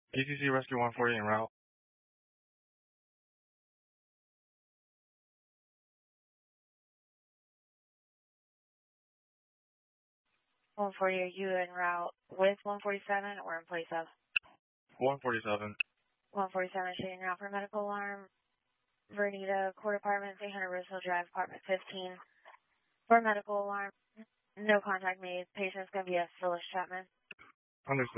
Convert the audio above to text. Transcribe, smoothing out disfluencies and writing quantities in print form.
DCC Rescue 140 en route. 140, are you en route with 147 or in place of? 147. 147 shooting route for medical alarm. Vernita Court Apartments, 800 Roosevelt Drive, Apartment 15. For medical alarm, no contact made. Patient's going to be a Phyllis Chapman. Understood.